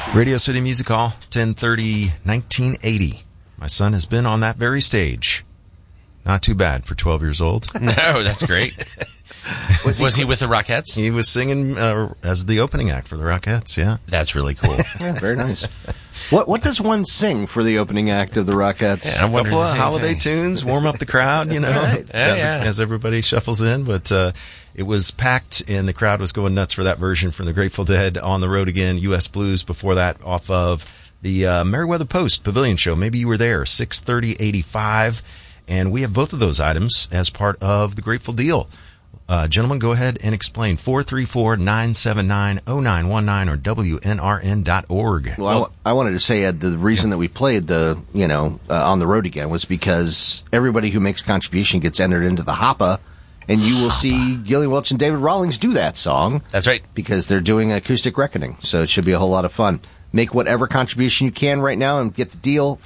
Radio City Music Hall, 10/30, 1980. My son has been on that very stage. Not too bad for 12 years old. No, that's great. Was he with the Rockettes? He was singing as the opening act for the Rockettes, yeah. That's really cool. Yeah, very nice. What does one sing for the opening act of the Rockettes? Yeah, a couple of holiday tunes, warm up the crowd, you know, right. as everybody shuffles in. But it was packed, and the crowd was going nuts for that version from the Grateful Dead. On the Road Again, U.S. Blues, before that off of the Meriwether Post Pavilion Show. Maybe you were there, 6/30/85. And we have both of those items as part of the Grateful Deal. Gentlemen, go ahead and explain. 434-979-0919 or WNRN.org. Well, I wanted to say, Ed, the reason that we played the, On the Road Again was because everybody who makes a contribution gets entered into the HOPA, and you will see Gillian Welch and David Rawlings do that song. That's right. Because they're doing Acoustic Reckoning, so it should be a whole lot of fun. Make whatever contribution you can right now and get the deal.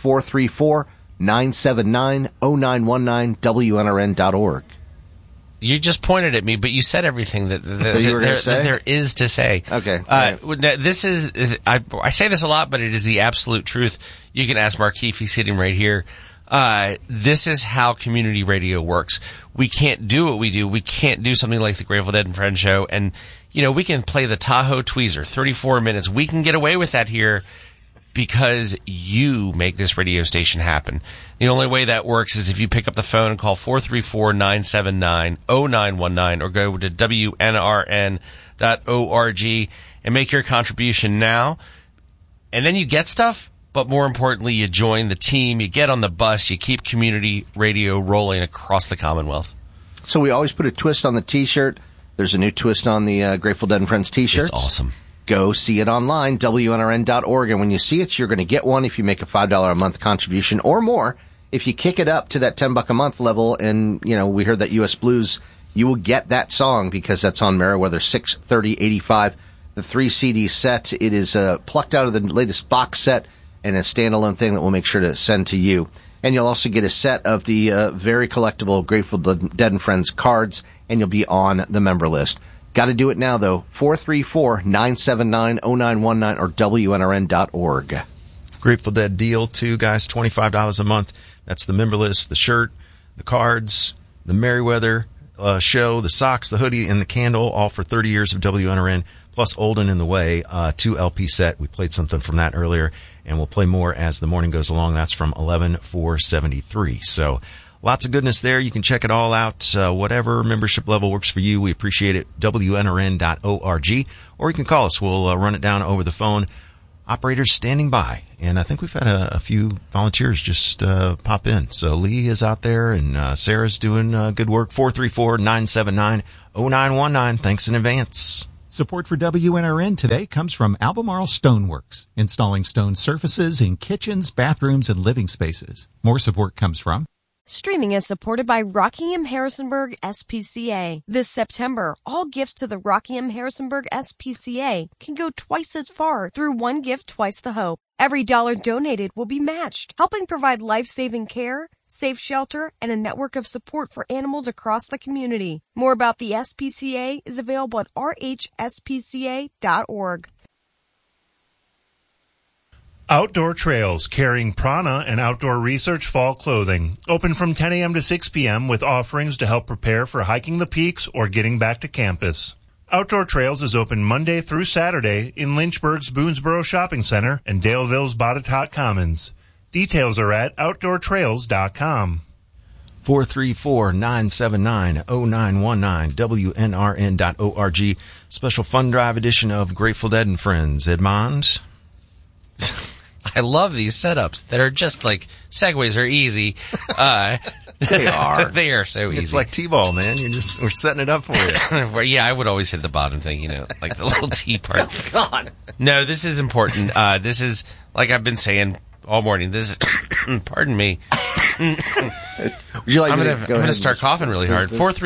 434-979-0919, WNRN.org. You just pointed at me, but you said everything that there is to say. Okay. This is, I say this a lot, but it is the absolute truth. You can ask Markeith, he's sitting right here. This is how community radio works. We can't do what we do. We can't do something like the Grateful Dead and Friends show. And, we can play the Tahoe Tweezer, 34 minutes. We can get away with that here because you make this radio station happen. The only way that works is if you pick up the phone and call 434-979-0919 or go to WNRN.org and make your contribution now. And then you get stuff, but more importantly, you join the team, you get on the bus, you keep community radio rolling across the Commonwealth. So we always put a twist on the T-shirt. There's a new twist on the Grateful Dead and Friends T-shirts. It's awesome. Go see it online, WNRN.org, and when you see it, you're going to get one if you make a $5 a month contribution or more. If you kick it up to that $10 a month level, and, we heard that U.S. Blues, you will get that song because that's on Meriwether 6/30/85. The 3 CD set, it is plucked out of the latest box set and a standalone thing that we'll make sure to send to you. And you'll also get a set of the very collectible Grateful Dead and Friends cards, and you'll be on the member list. Got to do it now, though. 434-979-0919 or WNRN.org. Grateful Dead deal, too, guys, $25 a month. That's the member list, the shirt, the cards, the Meriwether show, the socks, the hoodie, and the candle, all for 30 years of WNRN, plus Olden in the Way, 2 LP set. We played something from that earlier, and we'll play more as the morning goes along. That's from 11/4/73. So lots of goodness there. You can check it all out. Whatever membership level works for you, we appreciate it. WNRN.org. Or you can call us. We'll run it down over the phone. Operators standing by. And I think we've had a few volunteers just pop in. So Lee is out there, and Sarah's doing good work. 434-979-0919. Thanks in advance. Support for WNRN today comes from Albemarle Stoneworks, installing stone surfaces in kitchens, bathrooms, and living spaces. More support comes from Streaming is supported by Rockingham Harrisonburg SPCA. This September, all gifts to the Rockingham Harrisonburg SPCA can go twice as far through One Gift, Twice the Hope. Every dollar donated will be matched, helping provide life-saving care, safe shelter, and a network of support for animals across the community. More about the SPCA is available at rhspca.org. Outdoor Trails, carrying prana and outdoor research fall clothing. Open from 10 a.m. to 6 p.m. with offerings to help prepare for hiking the peaks or getting back to campus. Outdoor Trails is open Monday through Saturday in Lynchburg's Boonesboro Shopping Center and Daleville's Botetourt Commons. Details are at outdoortrails.com. 434-979-0919, WNRN.org. Special fund drive edition of Grateful Dead and Friends. Edmond? I love these setups that are just like segues are easy. They are. They are so easy. It's like T-ball, man. We're setting it up for you. Yeah, I would always hit the bottom thing, like the little T part. Oh, God. No, this is important. This is, like I've been saying all morning, this is, pardon me. Would you like I'm going to start coughing really hard.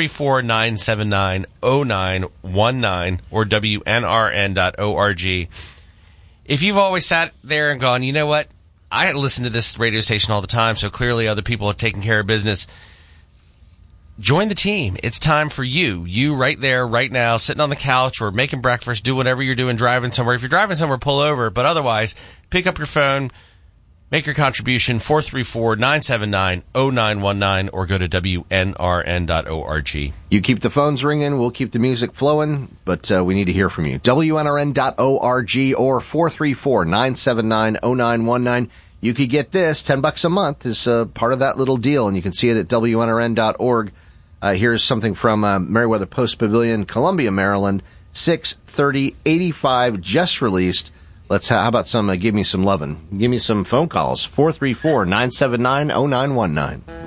434-979-0919 or WNRN.org. If you've always sat there and gone, you know what? I listen to this radio station all the time, so clearly other people are taking care of business. join the team. It's time for you right there, right now, sitting on the couch or making breakfast, do whatever you're doing, driving somewhere. If you're driving somewhere, pull over. But otherwise, pick up your phone, make your contribution, 434-979-0919, or go to WNRN.org. You keep the phones ringing, we'll keep the music flowing, but we need to hear from you. WNRN.org or 434-979-0919. You could get this. $10 a month is part of that little deal, and you can see it at WNRN.org. Here's something from Meriwether Post Pavilion, Columbia, Maryland, 6/30/85, just released. How about some Give Me Some Lovin'? Give me some phone calls, 434-979-0919.